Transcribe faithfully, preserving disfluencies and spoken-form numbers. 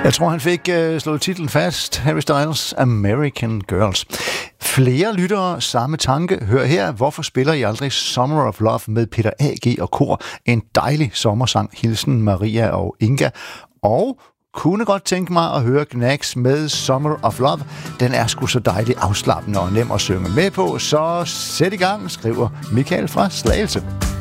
Jeg tror, han fik uh, slået titlen fast. Harry Styles, American Girls. Flere lyttere, samme tanke. Hør her, hvorfor spiller I aldrig Summer of Love med Peter A G og kor? En dejlig sommersang. Hilsen Maria og Inga. Og kunne godt tænke mig at høre Knacks med Summer of Love. Den er sgu så dejligt afslappende og nem at synge med på, så sæt i gang, skriver Michael fra Slagelse.